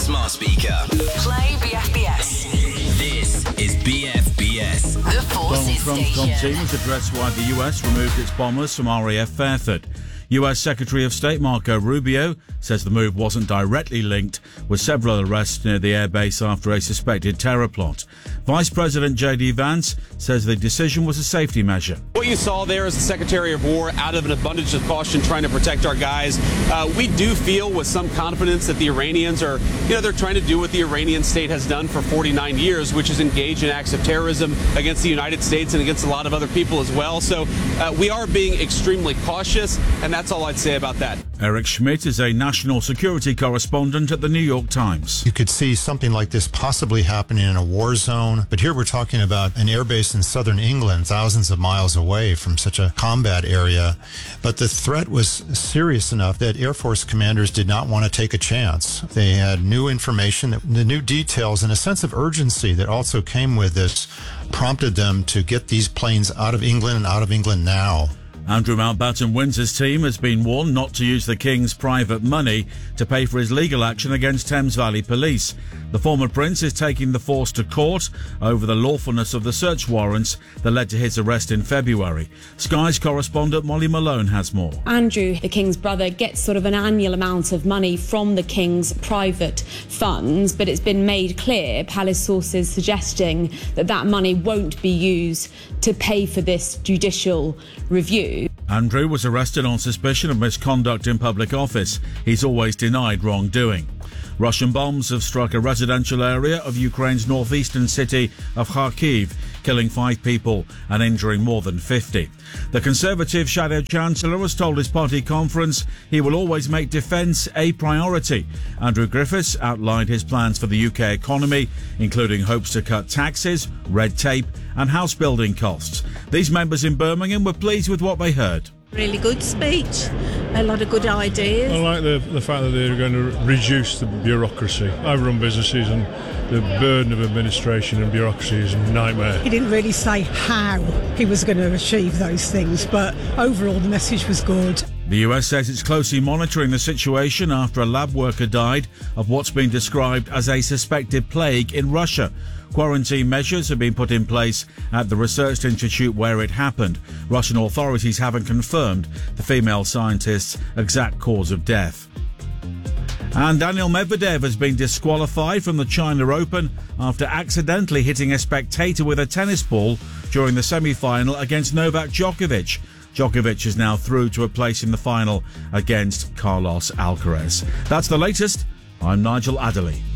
smart speaker. Play BFBS. This is BFBS. The Forces Donald Trump's Station. team has addressed why the US removed its bombers from RAF Fairford. US Secretary of State Marco Rubio says the move wasn't directly linked with several arrests near the airbase after a suspected terror plot. Vice President J.D. Vance says the decision was a safety measure. What you saw there is the Secretary of War, out of an abundance of caution, trying to protect our guys. We do feel with some confidence that the Iranians are, they're trying to do what the Iranian state has done for 49 years, which is engage in acts of terrorism against the United States and against a lot of other people as well. So we are being extremely cautious, and that's all I'd say about that. Eric Schmidt is a national security correspondent at the New York Times. You could see something like this possibly happening in a war zone, but here we're talking about an airbase in southern England, thousands of miles away from such a combat area. But the threat was serious enough that Air Force commanders did not want to take a chance. They had new information, the new details, and a sense of urgency that also came with this prompted them to get these planes out of England and out of England now. Andrew Mountbatten-Windsor's team has been warned not to use the King's private money to pay for his legal action against Thames Valley Police. The former Prince is taking the force to court over the lawfulness of the search warrants that led to his arrest in February. Sky's correspondent Molly Malone has more. Andrew, the King's brother, gets sort of an annual amount of money from the King's private funds, but it's been made clear, palace sources suggesting that that money won't be used to pay for this judicial review. Andrew was arrested on suspicion of misconduct in public office. He's always denied wrongdoing. Russian bombs have struck a residential area of Ukraine's northeastern city of Kharkiv, killing 5 people and injuring more than 50. The Conservative Shadow Chancellor has told his party conference he will always make defence a priority. Andrew Griffiths outlined his plans for the UK economy, including hopes to cut taxes, red tape and house building costs. These members in Birmingham were pleased with what they heard. Really good speech, a lot of good ideas. I like the fact that they're going to reduce the bureaucracy. I run businesses and the burden of administration and bureaucracy is a nightmare. He didn't really say how he was going to achieve those things, but overall the message was good. The US says it's closely monitoring the situation after a lab worker died of what's been described as a suspected plague in Russia. Quarantine measures have been put in place at the research institute where it happened. Russian authorities haven't confirmed the female scientist's exact cause of death. And Daniil Medvedev has been disqualified from the China Open after accidentally hitting a spectator with a tennis ball during the semi-final against Novak Djokovic. Djokovic is now through to a place in the final against Carlos Alcaraz. That's the latest. I'm Nigel Adderley.